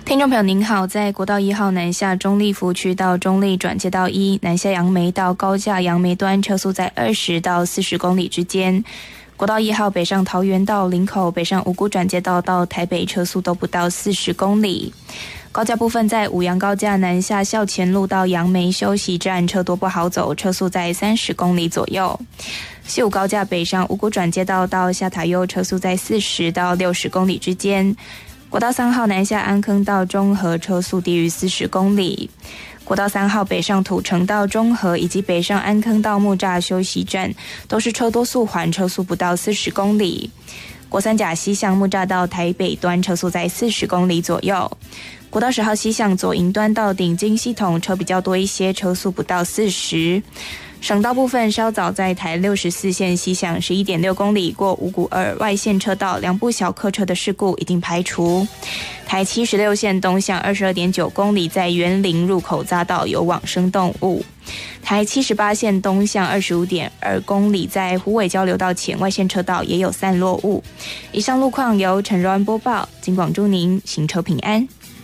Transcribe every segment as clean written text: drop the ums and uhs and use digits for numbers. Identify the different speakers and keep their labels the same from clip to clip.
Speaker 1: 听众朋友您好，在国道1号南下中立福区到中立转接道1南下杨梅到高架杨梅端车速在20到40公里之间。国道1号北上桃园到林口，北上五股转接道到台北车速都不到40公里。高架部分在五杨高架南下校前路到杨梅休息站车多不好走，车速在30公里左右。西武高架北上五股转接道到下塔悠，车速在40到60公里之间。国道3号南下安坑到中和，车速低于40公里。国道3号北上土城到中和以及北上安坑到木栅休息站都是车多速缓，车速不到40公里。国三甲西向木栅到台北端车速在40公里左右。国道10号西向左营端到顶金系统车比较多一些，车速不到40。省道部分稍早在台64线西向 11.6 公里过五股2外线车道2部小客车的事故已经排除。台76线东向 22.9 公里在园林入口匝道有往生动物。台78线东向 25.2 公里在虎尾交流道前外线车道也有散落物。以上路况由陈柔安播报，警广祝您行车平安。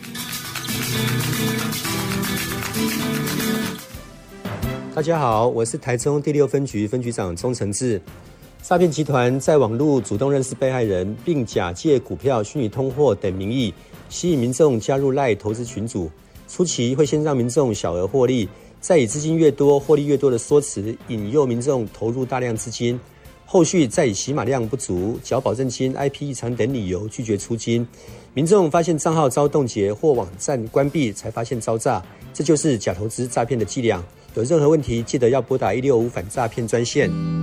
Speaker 2: 大家好，我是台中第6分局分局长钟承志。诈骗集团在网络主动认识被害人，并假借股票、虚拟通货等名义，吸引民众加入LINE投资群组。初期会先让民众小额获利，再以资金越多、获利越多的说辞，引诱民众投入大量资金。后续再以起码量不足、缴保证金、IP 异常等理由拒绝出金。民众发现账号遭冻结或网站关闭，才发现遭诈，这就是假投资诈骗的伎俩。有任何问题，记得要拨打165反诈骗专线。